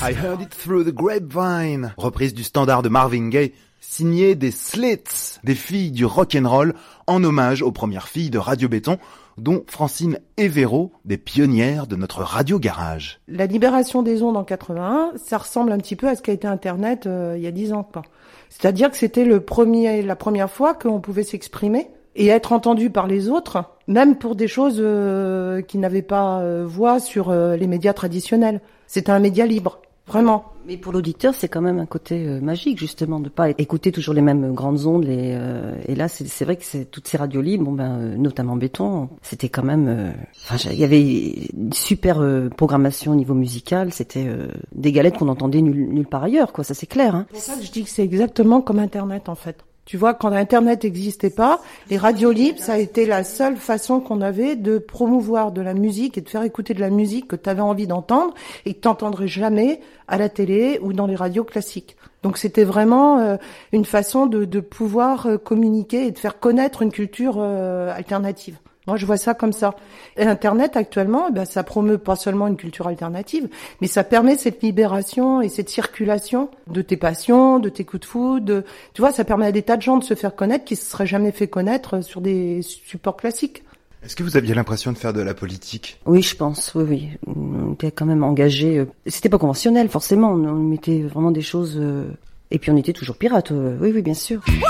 I heard it through the grapevine. Reprise du standard de Marvin Gaye, signée des Slits, des filles du rock'n'roll, en hommage aux premières filles de Radio Béton, dont Francine et Véro, des pionnières de notre radio garage. La libération des ondes en 81, ça ressemble un petit peu à ce qu'a été Internet il y a 10 ans, quoi. C'est-à-dire que c'était la première fois qu'on pouvait s'exprimer et être entendu par les autres, même pour des choses qui n'avaient pas voix sur les médias traditionnels. C'était un média libre, vraiment. Mais pour l'auditeur, c'est quand même un côté magique, justement, de pas écouter toujours les mêmes grandes ondes. Et là, c'est vrai que c'est toutes ces radios libres, notamment Béton, c'était quand même... il y avait une super programmation au niveau musical. C'était des galettes qu'on entendait nulle part ailleurs, quoi. Ça, c'est clair. Hein. C'est pour ça que je dis que c'est exactement comme Internet, en fait. Tu vois, quand Internet n'existait pas, les radios libres, ça a été la seule façon qu'on avait de promouvoir de la musique et de faire écouter de la musique que tu avais envie d'entendre et que tu n'entendrais jamais à la télé ou dans les radios classiques. Donc c'était vraiment une façon de pouvoir communiquer et de faire connaître une culture alternative. Moi, je vois ça comme ça. Et Internet, actuellement, ça promeut pas seulement une culture alternative, mais ça permet cette libération et cette circulation de tes passions, de tes coups de foudre. Tu vois, ça permet à des tas de gens de se faire connaître qui se seraient jamais fait connaître sur des supports classiques. Est-ce que vous aviez l'impression de faire de la politique ? Oui, je pense, oui. On était quand même engagés. C'était pas conventionnel, forcément. On mettait vraiment des choses... Et puis on était toujours pirates, oui, bien sûr.